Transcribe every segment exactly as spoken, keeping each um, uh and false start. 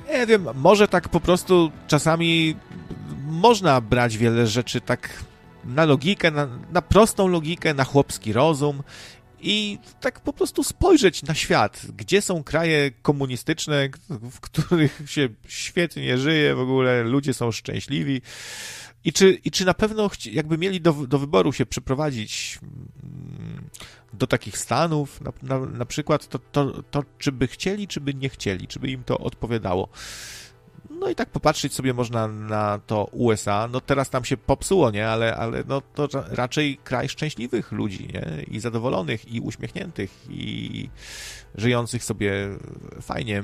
Nie wiem, może tak po prostu czasami można brać wiele rzeczy tak na logikę, na, na prostą logikę, na chłopski rozum i tak po prostu spojrzeć na świat, gdzie są kraje komunistyczne, w których się świetnie żyje, w ogóle ludzie są szczęśliwi i czy, i czy na pewno jakby mieli do, do wyboru się przeprowadzić do takich stanów, na, na, na przykład to, to, to czy by chcieli, czy by nie chcieli, czy by im to odpowiadało. No i tak popatrzeć sobie można na to U S A, no teraz tam się popsuło, nie, ale, ale no to raczej kraj szczęśliwych ludzi, nie, i zadowolonych, i uśmiechniętych, i żyjących sobie fajnie.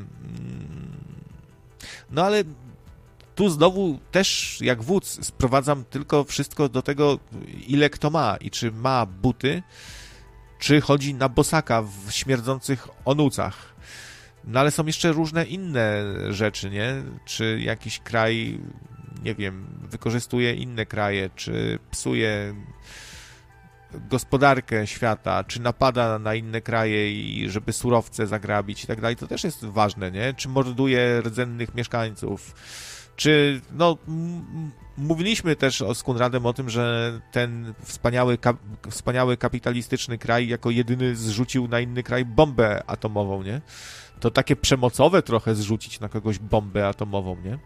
No ale tu znowu też jak wódz sprowadzam tylko wszystko do tego, ile kto ma i czy ma buty, czy chodzi na bosaka w śmierdzących onucach. No ale są jeszcze różne inne rzeczy, nie? Czy jakiś kraj, nie wiem, wykorzystuje inne kraje, czy psuje gospodarkę świata, czy napada na inne kraje i żeby surowce zagrabić i tak dalej, to też jest ważne, nie? Czy morduje rdzennych mieszkańców, czy, no, m- mówiliśmy też z Konradem o tym, że ten wspaniały, kap- wspaniały kapitalistyczny kraj jako jedyny zrzucił na inny kraj bombę atomową, nie? To takie przemocowe trochę zrzucić na kogoś bombę atomową, nie?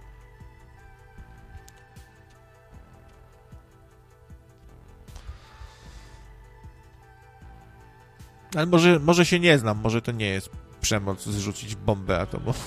Ale może, może się nie znam, może to nie jest przemoc zrzucić bombę atomową.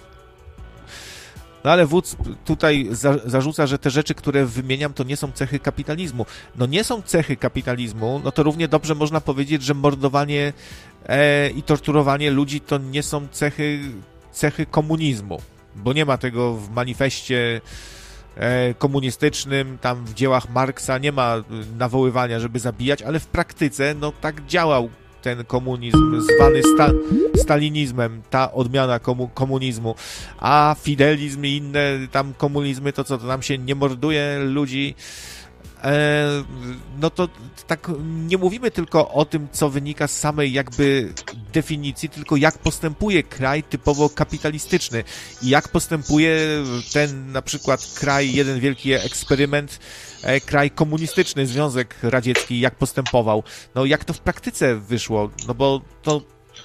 No ale wódz tutaj za, zarzuca, że te rzeczy, które wymieniam, to nie są cechy kapitalizmu. No nie są cechy kapitalizmu, no to równie dobrze można powiedzieć, że mordowanie e, i torturowanie ludzi to nie są cechy, cechy komunizmu, bo nie ma tego w manifestie e, komunistycznym, tam w dziełach Marksa nie ma nawoływania, żeby zabijać, ale w praktyce no tak działał ten komunizm, zwany sta, stalinizmem, ta odmiana komu, komunizmu, a fidelizm i inne tam komunizmy, to co, to tam się nie morduje ludzi, e, no to tak nie mówimy tylko o tym, co wynika z samej jakby definicji, tylko jak postępuje kraj typowo kapitalistyczny i jak postępuje ten na przykład kraj, jeden wielki eksperyment, kraj komunistyczny, Związek Radziecki, jak postępował. No jak to w praktyce wyszło? No bo to...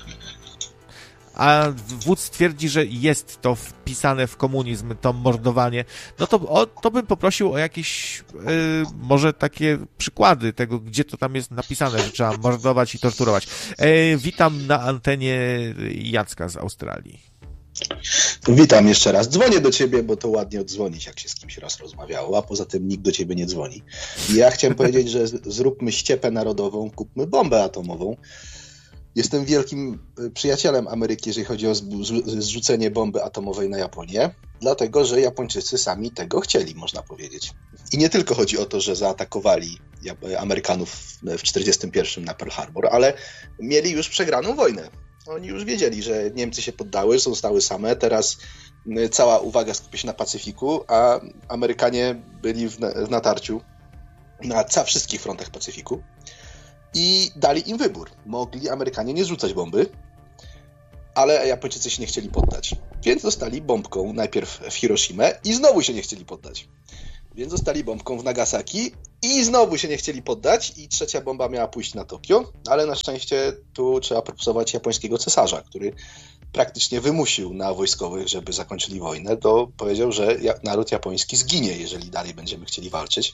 A wódz twierdzi, że jest to wpisane w komunizm, to mordowanie. No to, o, to bym poprosił o jakieś yy, może takie przykłady tego, gdzie to tam jest napisane, że trzeba mordować i torturować. Yy, witam na antenie Jacka z Australii. Witam jeszcze raz. Dzwonię do ciebie, bo to ładnie odzwonić, jak się z kimś raz rozmawiało, a poza tym nikt do ciebie nie dzwoni. I ja chciałem powiedzieć, że zróbmy ściepę narodową, kupmy bombę atomową. Jestem wielkim przyjacielem Ameryki, jeżeli chodzi o zrzucenie bomby atomowej na Japonię, dlatego, że Japończycy sami tego chcieli, można powiedzieć. I nie tylko chodzi o to, że zaatakowali Amerykanów w tysiąc dziewięćset czterdziestym pierwszym na Pearl Harbor, ale mieli już przegraną wojnę. Oni już wiedzieli, że Niemcy się poddały, zostały same, teraz cała uwaga skupia się na Pacyfiku, a Amerykanie byli w natarciu na ca- wszystkich frontach Pacyfiku i dali im wybór. Mogli Amerykanie nie zrzucać bomby, ale Japończycy się nie chcieli poddać. Więc dostali bombką najpierw w Hiroshimę i znowu się nie chcieli poddać. Więc zostali bombką w Nagasaki i znowu się nie chcieli poddać i trzecia bomba miała pójść na Tokio, ale na szczęście tu trzeba proponować japońskiego cesarza, który praktycznie wymusił na wojskowych, żeby zakończyli wojnę, to powiedział, że naród japoński zginie, jeżeli dalej będziemy chcieli walczyć.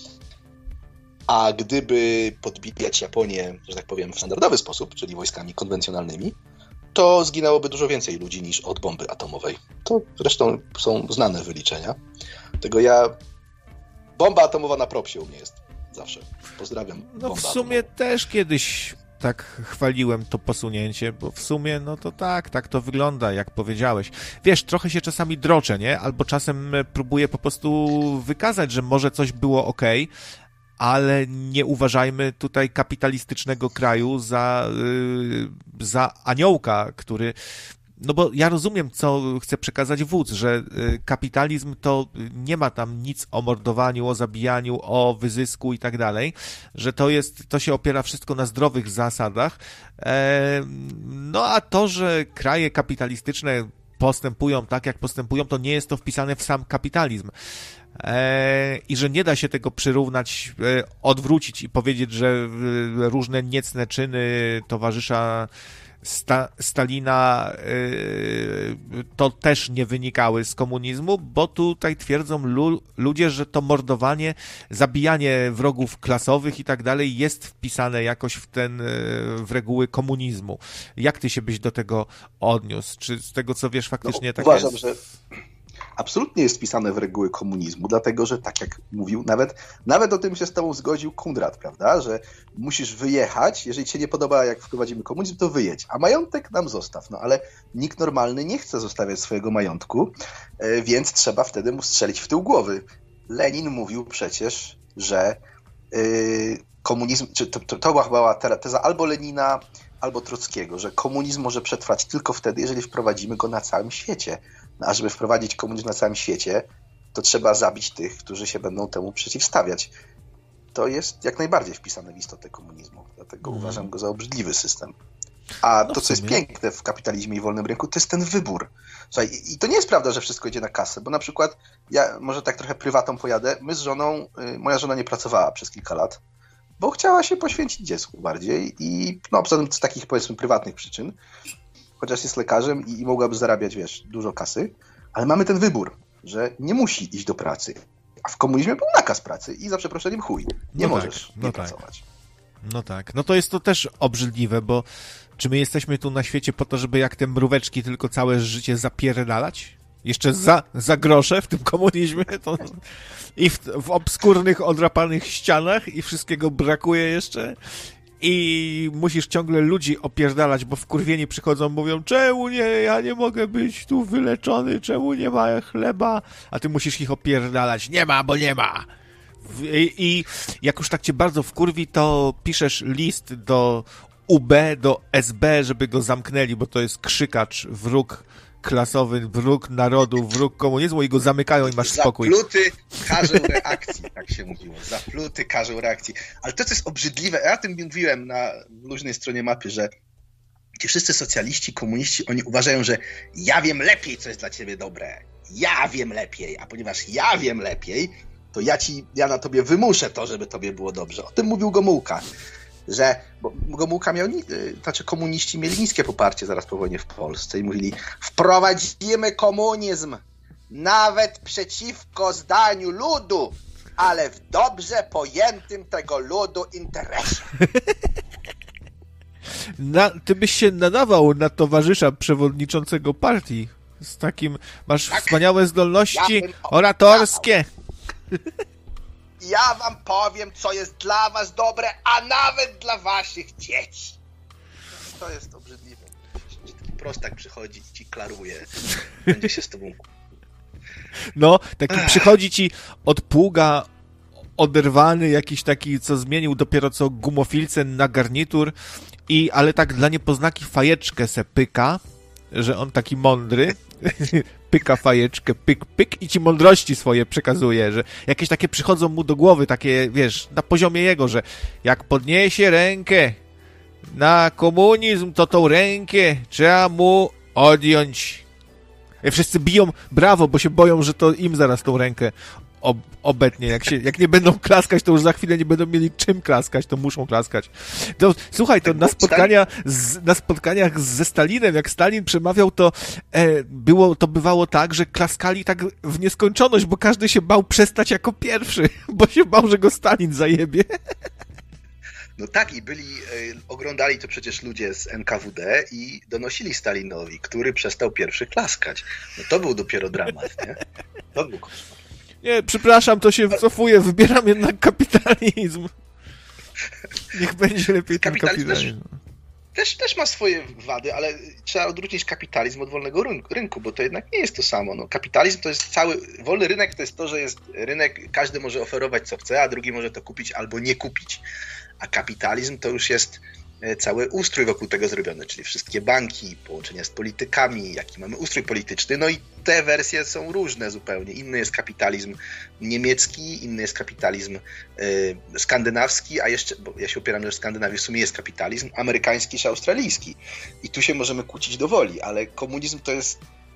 A gdyby podbijać Japonię, że tak powiem, w standardowy sposób, czyli wojskami konwencjonalnymi, to zginęłoby dużo więcej ludzi niż od bomby atomowej. To zresztą są znane wyliczenia. Tego ja... Bomba atomowa na propsie u mnie jest zawsze. Pozdrawiam. No w sumie atomową. Też kiedyś tak chwaliłem to posunięcie, bo w sumie no to tak, tak to wygląda, jak powiedziałeś. Wiesz, trochę się czasami droczę, nie? Albo czasem próbuję po prostu wykazać, że może coś było okej, ale nie uważajmy tutaj kapitalistycznego kraju za, yy, za aniołka, który... No bo ja rozumiem, co chce przekazać wódz, że kapitalizm to nie ma tam nic o mordowaniu, o zabijaniu, o wyzysku i tak dalej, że to jest, to się opiera wszystko na zdrowych zasadach. No a to, że kraje kapitalistyczne postępują tak, jak postępują, to nie jest to wpisane w sam kapitalizm. E, I że nie da się tego przyrównać, e, odwrócić i powiedzieć, że e, różne niecne czyny towarzysza Sta, Stalina e, to też nie wynikały z komunizmu, bo tutaj twierdzą lu, ludzie, że to mordowanie, zabijanie wrogów klasowych i tak dalej jest wpisane jakoś w ten, w reguły komunizmu. Jak ty się byś do tego odniósł? Czy z tego, co wiesz, faktycznie no, tak uważam, jest? Że absolutnie jest wpisane w reguły komunizmu, dlatego że tak jak mówił, nawet, nawet o tym się z tobą zgodził Konrad, prawda, że musisz wyjechać, jeżeli ci się nie podoba, jak wprowadzimy komunizm, to wyjedź, a majątek nam zostaw. No ale nikt normalny nie chce zostawiać swojego majątku, więc trzeba wtedy mu strzelić w tył głowy. Lenin mówił przecież, że yy, komunizm, czy to, to, to była teza albo Lenina, albo Trockiego, że komunizm może przetrwać tylko wtedy, jeżeli wprowadzimy go na całym świecie. No, a żeby wprowadzić komunizm na całym świecie, to trzeba zabić tych, którzy się będą temu przeciwstawiać. To jest jak najbardziej wpisane w istotę komunizmu. Dlatego mm. uważam go za obrzydliwy system. A no to, co jest piękne w kapitalizmie i wolnym rynku, to jest ten wybór. Słuchaj, i to nie jest prawda, że wszystko idzie na kasę, bo na przykład ja może tak trochę prywatą pojadę. My z żoną, moja żona nie pracowała przez kilka lat, bo chciała się poświęcić dziecku bardziej i no poza tym z takich, powiedzmy, prywatnych przyczyn, chociaż jest lekarzem i, i mogłaby zarabiać, wiesz, dużo kasy, ale mamy ten wybór, że nie musi iść do pracy. A w komunizmie był nakaz pracy i za przeproszeniem chuj. Nie no możesz tak, no nie tak. pracować. No tak. No to jest to też obrzydliwe, bo czy my jesteśmy tu na świecie po to, żeby jak te mróweczki tylko całe życie zapierdalać? Jeszcze za, za grosze w tym komunizmie? To... I w, w obskurnych, odrapanych ścianach i wszystkiego brakuje jeszcze? I musisz ciągle ludzi opierdalać, bo wkurwieni przychodzą, mówią, czemu nie, ja nie mogę być tu wyleczony, czemu nie ma chleba, a ty musisz ich opierdalać, nie ma, bo nie ma. I, i jak już tak cię bardzo wkurwi, to piszesz list do U B, do S B, żeby go zamknęli, bo to jest krzykacz, wróg klasowy, wróg narodu, wróg komunizmu i go zamykają i masz spokój. Zapluty każą reakcji, tak się mówiło. Zapluty każą reakcji. Ale to, co jest obrzydliwe, ja o tym mówiłem na luźnej stronie mapy, że ci wszyscy socjaliści, komuniści, oni uważają, że ja wiem lepiej, co jest dla ciebie dobre. Ja wiem lepiej, a ponieważ ja wiem lepiej, to ja ci, ja na tobie wymuszę to, żeby tobie było dobrze. O tym mówił Gomułka. Że, bo Gomułka miał, znaczy komuniści mieli niskie poparcie zaraz po wojnie w Polsce i mówili, wprowadzimy komunizm nawet przeciwko zdaniu ludu, ale w dobrze pojętym tego ludu interesie. Na, ty byś się nadawał na towarzysza przewodniczącego partii. Z takim, masz tak, wspaniałe zdolności ja oratorskie. Ja wam powiem, co jest dla was dobre, a nawet dla waszych dzieci. To jest obrzydliwe. Taki prostak przychodzi i ci klaruje. Będzie się z tobą... No, taki Ech. przychodzi ci od pługa oderwany, jakiś taki, co zmienił dopiero co gumofilce na garnitur, i ale tak dla niepoznaki fajeczkę se pyka, że on taki mądry, pyka fajeczkę, pyk, pyk i ci mądrości swoje przekazuje, że jakieś takie przychodzą mu do głowy, takie, wiesz, na poziomie jego, że jak podniesie rękę na komunizm, to tą rękę trzeba mu odjąć. I wszyscy biją brawo, bo się boją, że to im zaraz tą rękę ob- obetnie. Jak, się, jak nie będą klaskać, to już za chwilę nie będą mieli czym klaskać, to muszą klaskać. To, słuchaj, to na, spotkania z, na spotkaniach ze Stalinem, jak Stalin przemawiał, to, e, było, to bywało tak, że klaskali tak w nieskończoność, bo każdy się bał przestać jako pierwszy, bo się bał, że go Stalin zajebie. No tak, i byli, y, oglądali to przecież ludzie z N K W D i donosili Stalinowi, który przestał pierwszy klaskać. No to był dopiero dramat, nie? To był koszmar. Nie, przepraszam, to się wycofuję, wybieram jednak kapitalizm. Niech będzie lepiej ten kapitalizm. kapitalizm. Też, też, też ma swoje wady, ale trzeba odróżnić kapitalizm od wolnego rynku, bo to jednak nie jest to samo. No, kapitalizm to jest cały, wolny rynek to jest to, że jest rynek, każdy może oferować co chce, a drugi może to kupić albo nie kupić. A kapitalizm to już jest cały ustrój wokół tego zrobiony, czyli wszystkie banki, połączenia z politykami, jaki mamy ustrój polityczny, no i te wersje są różne zupełnie. Inny jest kapitalizm niemiecki, inny jest kapitalizm y, skandynawski, a jeszcze, bo ja się opieram, że w Skandynawii w sumie jest kapitalizm amerykański czy australijski. I tu się możemy kłócić do woli, ale komunizm to jest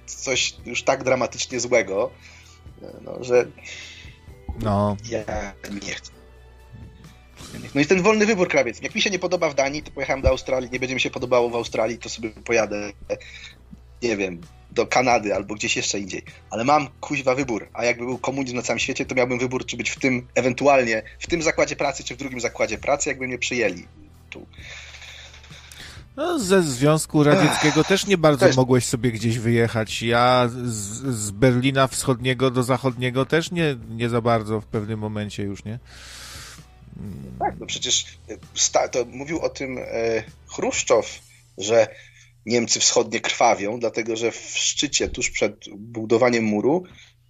coś już tak dramatycznie złego, no, że no. ja nie chcę. No i ten wolny wybór krawiecki. Jak mi się nie podoba w Danii, to pojechałem do Australii, nie będzie mi się podobało w Australii, to sobie pojadę, nie wiem, do Kanady albo gdzieś jeszcze indziej. Ale mam kuźwa wybór, a jakby był komunizm na całym świecie, to miałbym wybór, czy być w tym, ewentualnie w tym zakładzie pracy, czy w drugim zakładzie pracy, jakby mnie przyjęli tu. No, ze Związku Radzieckiego Ech, też nie bardzo też... mogłeś sobie gdzieś wyjechać. Ja z, z Berlina wschodniego do zachodniego też nie, nie za bardzo w pewnym momencie już, nie? Tak, no przecież sta, to mówił o tym e, Chruszczow, że Niemcy wschodnie krwawią, dlatego że w szczycie, tuż przed budowaniem muru,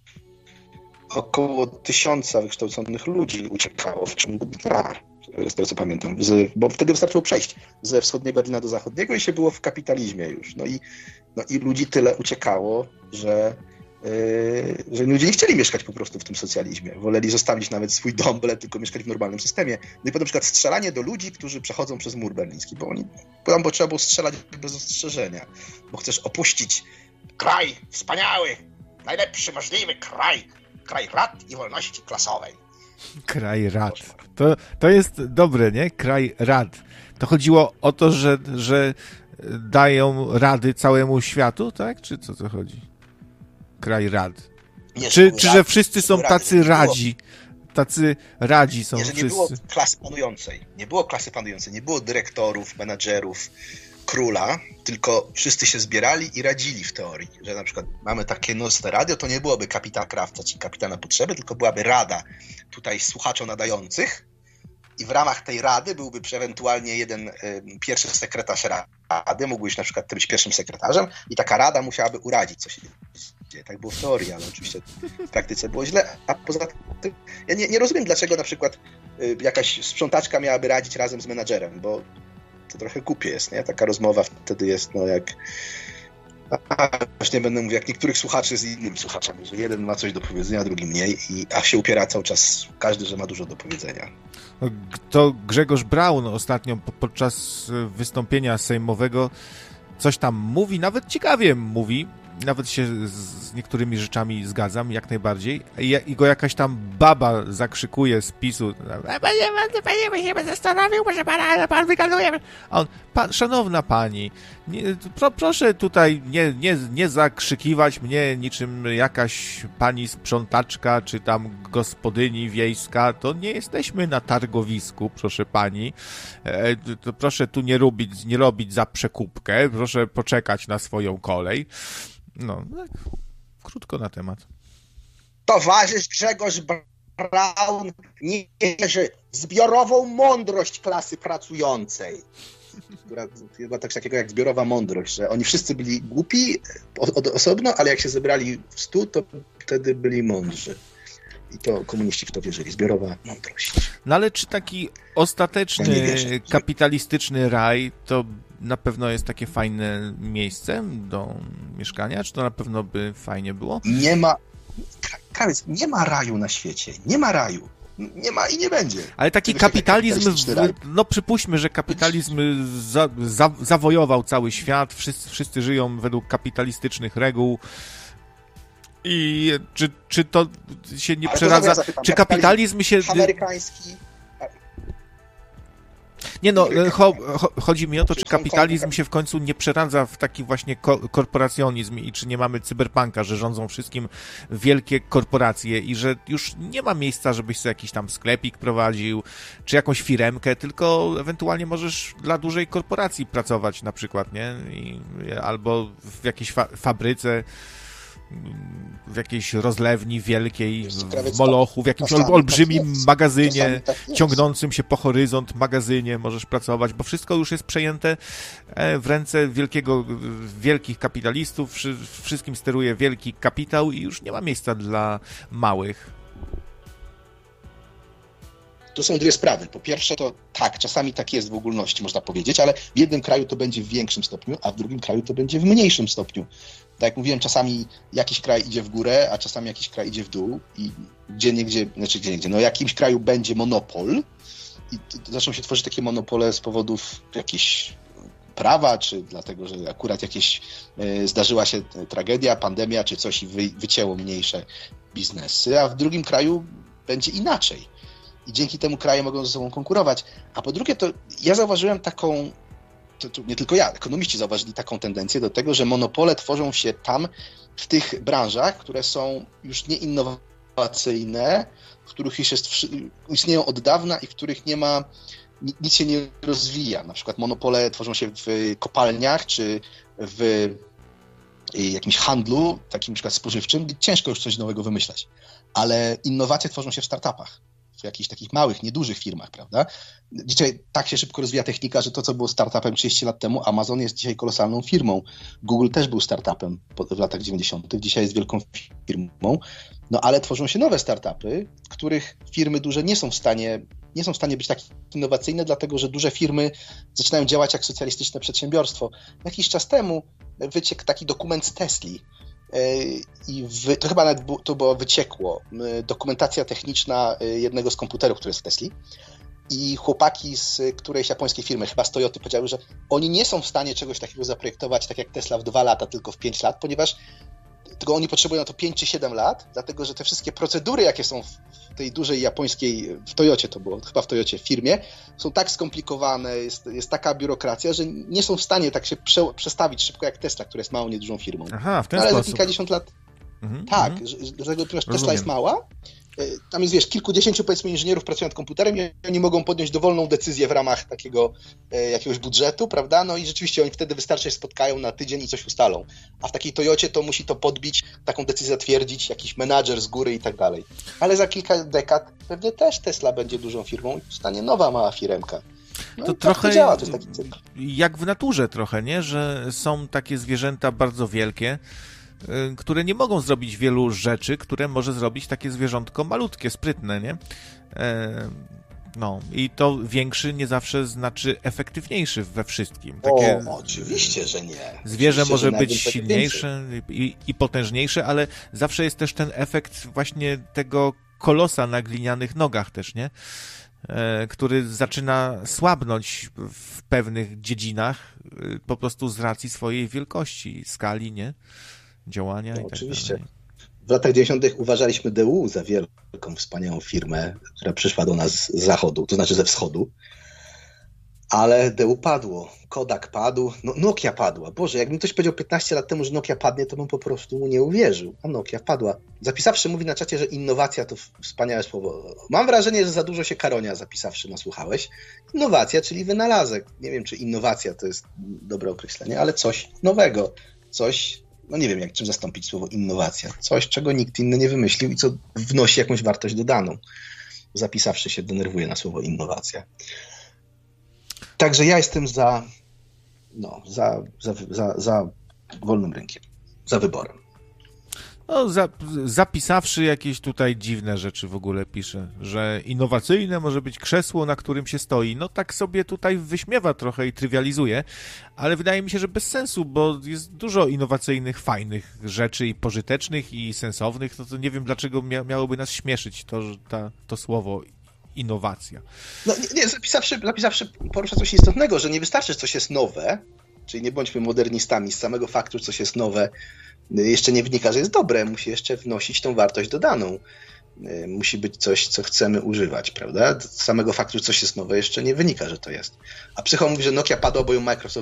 około tysiąca wykształconych ludzi uciekało w ciągu dnia, z tego co pamiętam, z, bo wtedy wystarczyło przejść ze wschodniego Berlina do zachodniego i się było w kapitalizmie już. No i, no i ludzi tyle uciekało, że Yy, że ludzie nie chcieli mieszkać po prostu w tym socjalizmie. Woleli zostawić nawet swój dom, byle tylko mieszkać w normalnym systemie. No i potem na przykład strzelanie do ludzi, którzy przechodzą przez mur berliński, bo oni, bo, bo trzeba było strzelać bez ostrzeżenia, bo chcesz opuścić kraj wspaniały, najlepszy możliwy kraj, kraj rad i wolności klasowej. Kraj rad. To, to jest dobre, nie? Kraj rad. To chodziło o to, że, że dają rady całemu światu, tak? Czy co to chodzi? Kraj rad. Nie, czy, czy rad, że wszyscy są tacy rady, radzi? Tacy radzi są nie, że wszyscy. Nie było klasy panującej. Nie było klasy panującej. Nie było dyrektorów, menadżerów, króla, tylko wszyscy się zbierali i radzili w teorii. Że na przykład mamy takie nocne radio, to nie byłoby kapitan Krawca, czy kapitana potrzeby, tylko byłaby rada tutaj słuchaczom nadających i w ramach tej rady byłby ewentualnie jeden y, pierwszy sekretarz rady, mógłbyś na przykład być pierwszym sekretarzem i taka rada musiałaby uradzić, co się dzieje. Tak było w teorii, ale oczywiście w praktyce było źle. A poza tym, ja nie, nie rozumiem, dlaczego na przykład y, jakaś sprzątaczka miałaby radzić razem z menadżerem, bo to trochę głupie jest, nie? Taka rozmowa wtedy jest, no jak... A, właśnie będę mówił, jak niektórych słuchaczy z innymi słuchaczami, że jeden ma coś do powiedzenia, drugi mniej, i, a się upiera cały czas każdy, że ma dużo do powiedzenia. To Grzegorz Braun ostatnio podczas wystąpienia sejmowego coś tam mówi, nawet ciekawie mówi, nawet się z niektórymi rzeczami zgadzam, jak najbardziej, i, i go jakaś tam baba zakrzykuje z PiSu, panie, panie, panie, się zastanowił, proszę pana, pan wygaduje, a on, pan, szanowna pani, nie, pro, proszę tutaj nie, nie, nie zakrzykiwać mnie niczym jakaś pani sprzątaczka, czy tam gospodyni wiejska, to nie jesteśmy na targowisku, proszę pani, e, to proszę tu nie robić, nie robić za przekupkę, proszę poczekać na swoją kolej. No, tak, krótko na temat. Towarzysz Grzegorz Braun nie wierzy w zbiorową mądrość klasy pracującej. Która była coś takiego jak zbiorowa mądrość, że oni wszyscy byli głupi od osobno, ale jak się zebrali w stu, to wtedy byli mądrzy. I to komuniści w to wierzyli. Zbiorowa mądrość. No ale czy taki ostateczny ja kapitalistyczny raj to na pewno jest takie fajne miejsce do mieszkania? Czy to na pewno by fajnie było? Nie ma, Krawiec, nie ma raju na świecie. Nie ma raju. Nie ma i nie będzie. Ale taki kapitalizm, w, no przypuśćmy, że kapitalizm za, za, zawojował cały świat, wszyscy, wszyscy żyją według kapitalistycznych reguł. I czy, czy to się nie Ale przeradza? Ja zapytam, czy kapitalizm się... Amerykański... Nie no, cho, cho, chodzi mi o to, czy kapitalizm się w końcu nie przeradza w taki właśnie ko- korporacjonizm i czy nie mamy cyberpunka, że rządzą wszystkim wielkie korporacje i że już nie ma miejsca, żebyś sobie jakiś tam sklepik prowadził, czy jakąś firemkę, tylko ewentualnie możesz dla dużej korporacji pracować na przykład, nie? I, albo w jakiejś fa- fabryce, w jakiejś rozlewni wielkiej, w Molochu, w jakimś ol, olbrzymim magazynie, ciągnącym się po horyzont magazynie możesz pracować, bo wszystko już jest przejęte w ręce wielkiego, wielkich kapitalistów, wszystkim steruje wielki kapitał i już nie ma miejsca dla małych. To są dwie sprawy. Po pierwsze to tak, czasami tak jest w ogólności, można powiedzieć, ale w jednym kraju to będzie w większym stopniu, a w drugim kraju to będzie w mniejszym stopniu. Tak jak mówiłem, czasami jakiś kraj idzie w górę, a czasami jakiś kraj idzie w dół i gdzie niegdzie, znaczy gdzie niegdzie, no w jakimś kraju będzie monopol i zaczną się tworzyć takie monopole z powodów jakichś prawa, czy dlatego, że akurat jakieś zdarzyła się tragedia, pandemia, czy coś i wy, wycięło mniejsze biznesy, a w drugim kraju będzie inaczej. I dzięki temu kraje mogą ze sobą konkurować. A po drugie, to ja zauważyłem taką, to, to nie tylko ja, ekonomiści zauważyli taką tendencję do tego, że monopole tworzą się tam, w tych branżach, które są już nieinnowacyjne, w których już jest, istnieją od dawna i w których nie ma, nic się nie rozwija. Na przykład monopole tworzą się w kopalniach, czy w jakimś handlu, takim na przykład spożywczym, gdzie ciężko już coś nowego wymyślać. Ale innowacje tworzą się w startupach, w jakichś takich małych, niedużych firmach, prawda? Dzisiaj tak się szybko rozwija technika, że to, co było startupem trzydzieści lat temu, Amazon jest dzisiaj kolosalną firmą. Google też był startupem w latach dziewięćdziesiątych, dzisiaj jest wielką firmą, no ale tworzą się nowe startupy, których firmy duże nie są w stanie, nie są w stanie być tak innowacyjne, dlatego że duże firmy zaczynają działać jak socjalistyczne przedsiębiorstwo. Jakiś czas temu wyciekł taki dokument z Tesli, i w, to chyba nawet to było wyciekło, dokumentacja techniczna jednego z komputerów, który jest w Tesli, i chłopaki z którejś japońskiej firmy, chyba z Toyoty, powiedziały, że oni nie są w stanie czegoś takiego zaprojektować tak jak Tesla w dwa lata, tylko w pięć lat, ponieważ tylko oni potrzebują na to pięć czy siedem lat, dlatego że te wszystkie procedury, jakie są w tej dużej japońskiej, w Toyocie to było, chyba w Toyocie firmie, są tak skomplikowane, jest, jest taka biurokracja, że nie są w stanie tak się prze, przestawić szybko jak Tesla, która jest małą, niedużą firmą. Aha, w ten no, ale sposób. za kilkadziesiąt lat mhm, tak, mhm. Dlatego ponieważ Tesla Rozumiem. jest mała, tam jest, wiesz, kilkudziesięciu, powiedzmy, inżynierów pracują nad komputerem i oni mogą podjąć dowolną decyzję w ramach takiego e, jakiegoś budżetu, prawda? No i rzeczywiście oni wtedy wystarczy, się spotkają na tydzień i coś ustalą. A w takiej Toyocie to musi to podbić, taką decyzję zatwierdzić, jakiś menadżer z góry i tak dalej. Ale za kilka dekad pewnie też Tesla będzie dużą firmą i powstanie nowa mała firemka. No to tak trochę to działa, to jest taki cykl. Jak w naturze trochę, nie? Że są takie zwierzęta bardzo wielkie, które nie mogą zrobić wielu rzeczy, które może zrobić takie zwierzątko malutkie, sprytne, nie? E, no i to większy nie zawsze znaczy efektywniejszy we wszystkim. Takie o, oczywiście, że nie. Zwierzę oczywiście, może że być silniejsze i, i potężniejsze, ale zawsze jest też ten efekt właśnie tego kolosa na glinianych nogach też, nie? E, który zaczyna słabnąć w pewnych dziedzinach po prostu z racji swojej wielkości, skali, nie? Działania no, i tak oczywiście. dalej. W latach dziewięćdziesiątych uważaliśmy D U za wielką, wspaniałą firmę, która przyszła do nas z zachodu, to znaczy ze wschodu, ale D U padło, Kodak padł, no, Nokia padła. Boże, jakbym ktoś powiedział piętnaście lat temu, że Nokia padnie, to bym po prostu mu nie uwierzył, a Nokia padła. Zapisawszy mówi na czacie, że innowacja to wspaniałe słowo. Mam wrażenie, że za dużo się Karonia zapisawszy nasłuchałeś. Innowacja, czyli wynalazek. Nie wiem, czy innowacja to jest dobre określenie, ale coś nowego, coś... No nie wiem, jak czym zastąpić słowo innowacja. Coś, czego nikt inny nie wymyślił i co wnosi jakąś wartość dodaną. Zapisawszy się, denerwuje na słowo innowacja. Także ja jestem za, no, za, za, za, za wolnym rynkiem, za wyborem. No, za, zapisawszy jakieś tutaj dziwne rzeczy w ogóle pisze, że innowacyjne może być krzesło, na którym się stoi. No tak sobie tutaj wyśmiewa trochę i trywializuje, ale wydaje mi się, że bez sensu, bo jest dużo innowacyjnych, fajnych rzeczy i pożytecznych i sensownych, no to nie wiem, dlaczego mia- miałoby nas śmieszyć to, ta, to słowo innowacja. No nie, nie zapisawszy, zapisawszy porusza coś istotnego, że nie wystarczy, że coś jest nowe, czyli nie bądźmy modernistami, z samego faktu, że coś jest nowe, jeszcze nie wynika, że jest dobre, musi jeszcze wnosić tą wartość dodaną. Musi być coś, co chcemy używać, prawda? Z samego faktu, że coś jest nowe, jeszcze nie wynika, że to jest. A psycho mówi, że Nokia padła, bo ją Microsoft